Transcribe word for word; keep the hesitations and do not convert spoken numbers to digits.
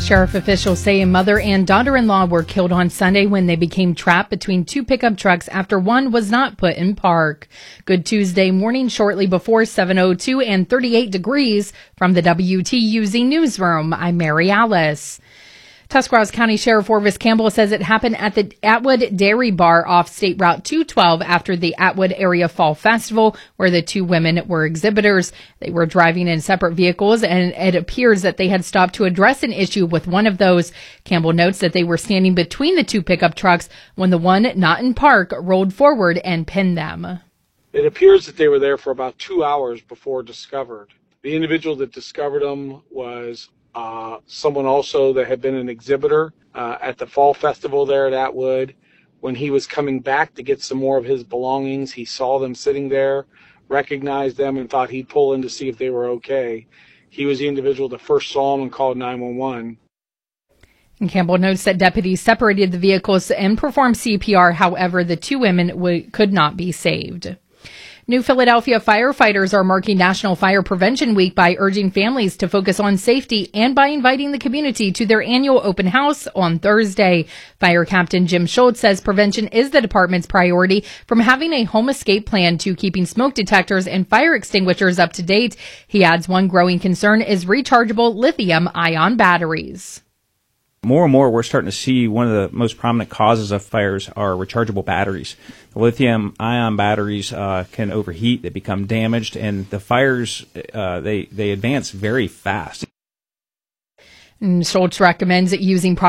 Sheriff officials say a mother and daughter-in-law were killed on Sunday when they became trapped between two pickup trucks after one was not put in park. Good Tuesday morning shortly before seven oh two and thirty-eight degrees. From the W T U Z newsroom, I'm Mary Alice. Tuscarawas County Sheriff Orvis Campbell says it happened at the Atwood Dairy Bar off State Route two twelve after the Atwood Area Fall Festival, where the two women were exhibitors. They were driving in separate vehicles, and it appears that they had stopped to address an issue with one of those. Campbell notes that they were standing between the two pickup trucks when the one not in park rolled forward and pinned them. It appears that they were there for about two hours before discovered. The individual that discovered them was Uh, someone also that had been an exhibitor uh, at the Fall Festival there at Atwood. When he was coming back to get some more of his belongings, he saw them sitting there, recognized them, and thought he'd pull in to see if they were okay. He was the individual that first saw them and called nine one one. And Campbell notes that deputies separated the vehicles and performed C P R. However, the two women w- could not be saved. New Philadelphia firefighters are marking National Fire Prevention Week by urging families to focus on safety and by inviting the community to their annual open house on Thursday. Fire Captain Jim Schultz says prevention is the department's priority, from having a home escape plan to keeping smoke detectors and fire extinguishers up to date. He adds one growing concern is rechargeable lithium-ion batteries. More and more, we're starting to see one of the most prominent causes of fires are rechargeable batteries. The lithium-ion batteries uh, can overheat, they become damaged, and the fires, uh, they, they advance very fast. And Schultz recommends using proper